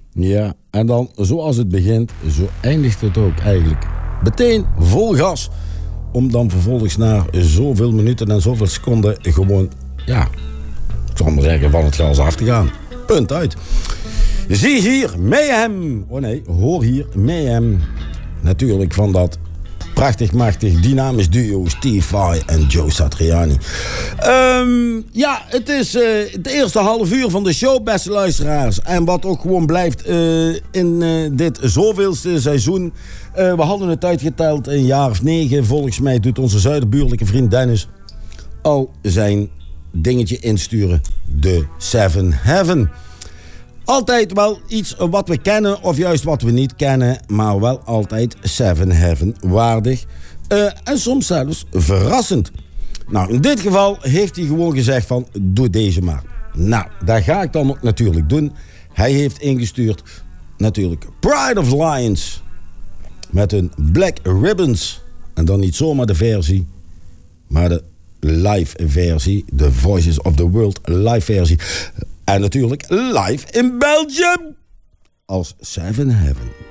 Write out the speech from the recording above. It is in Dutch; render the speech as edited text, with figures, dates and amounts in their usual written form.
Ja, en dan zoals het begint, zo eindigt het ook eigenlijk. Meteen vol gas. Om dan vervolgens na zoveel minuten en zoveel seconden gewoon, ja, ik zal maar zeggen, van het gas af te gaan. Punt uit. Zie hier Mayhem. Oh nee, hoor hier Mayhem. Natuurlijk van dat prachtig, machtig, dynamisch duo Steve Vai en Joe Satriani. Ja, het is het eerste half uur van de show, beste luisteraars. En wat ook gewoon blijft in dit zoveelste seizoen. We hadden het uitgeteld een jaar of 9. Volgens mij doet onze zuiderbuurlijke vriend Dennis al zijn dingetje insturen. De Seven Heaven. Altijd wel iets wat we kennen of juist wat we niet kennen, maar wel altijd Seven Heaven waardig. En soms zelfs verrassend. Nou, in dit geval heeft hij gewoon gezegd van, doe deze maar. Nou, dat ga ik dan ook natuurlijk doen. Hij heeft ingestuurd natuurlijk Pride of Lions met hun Black Ribbons. En dan niet zomaar de versie, maar de live versie. De Voices of the World live versie. En natuurlijk live in Belgium als Seven Heaven.